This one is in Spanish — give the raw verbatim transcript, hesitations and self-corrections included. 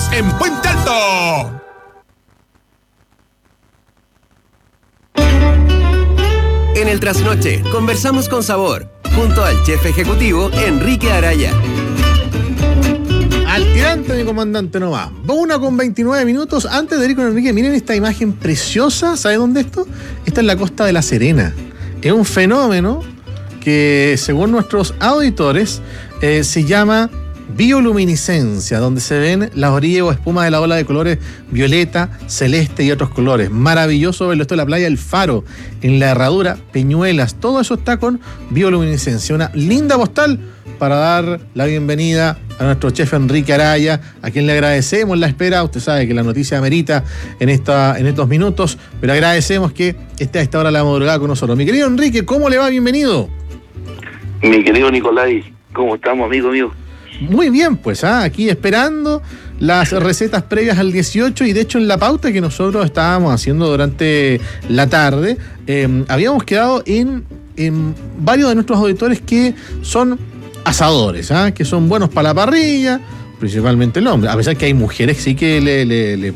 Estás en Puente Alto. En el Trasnoche conversamos con sabor, junto al chef ejecutivo Enrique Araya. Al tirante, mi comandante, no va. Una con veintinueve minutos. Antes de ir con Enrique, miren esta imagen preciosa. ¿Sabe dónde es esto? Esta es la costa de La Serena. Es un fenómeno que, según nuestros auditores, eh, se llama bioluminiscencia, donde se ven las orillas o espuma de la ola de colores violeta, celeste y otros colores. Maravilloso verlo. Esto es la playa El Faro, en la Herradura, Peñuelas. Todo eso está con bioluminiscencia. Una linda postal para dar la bienvenida a nuestro chef Enrique Araya, a quien le agradecemos la espera. Usted sabe que la noticia amerita en, esta, en estos minutos, pero agradecemos que esté a esta hora de la madrugada con nosotros. Mi querido Enrique, ¿cómo le va? Bienvenido. Mi querido Nicolai, ¿cómo estamos, amigo mío? Muy bien, pues, ¿ah? Aquí esperando las recetas previas al dieciocho, y de hecho en la pauta que nosotros estábamos haciendo durante la tarde, eh, habíamos quedado en, en varios de nuestros auditores que son asadores, ¿ah? Que son buenos para la parrilla, principalmente el hombre, a pesar que hay mujeres que sí que le, le, le